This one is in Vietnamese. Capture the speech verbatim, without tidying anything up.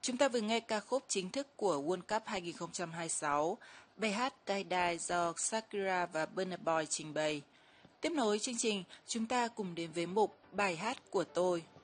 Chúng ta vừa nghe ca khúc chính thức của World Cup hai không hai sáu, bài hát Die Die do Shakira và Burna Boy trình bày. Tiếp nối chương trình, chúng ta cùng đến với mục bài hát của tôi.